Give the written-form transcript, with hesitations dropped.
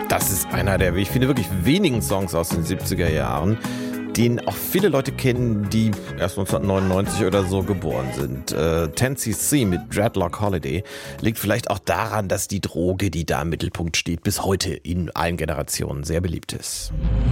Das ist einer der, wie ich finde, wirklich wenigen Songs aus den 70er Jahren, den auch viele Leute kennen, die erst 1999 oder so geboren sind. 10cc mit Dreadlock Holiday liegt vielleicht auch daran, dass die Droge, die da im Mittelpunkt steht, bis heute in allen Generationen sehr beliebt ist.